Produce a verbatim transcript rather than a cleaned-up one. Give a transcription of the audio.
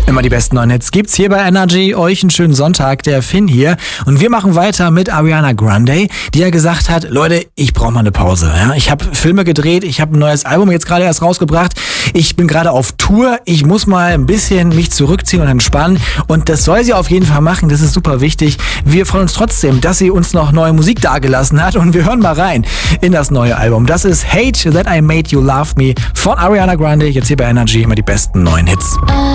Immer die besten neuen Hits gibt's hier bei Energy. Euch einen schönen Sonntag, der Finn hier. Und wir machen weiter mit Ariana Grande, die ja gesagt hat, Leute, ich brauche mal eine Pause. Ja? Ich habe Filme gedreht, ich habe ein neues Album jetzt gerade erst rausgebracht. Ich bin gerade auf Tour, ich muss mal ein bisschen mich zurückziehen und entspannen. Und das soll sie auf jeden Fall machen, das ist super wichtig. Wir freuen uns trotzdem, dass sie uns noch neue Musik dagelassen hat. Und wir hören mal rein in das neue Album. Das ist Hate That I Made You Love Me von Ariana Grande. Jetzt hier bei Energy immer die besten neuen Hits.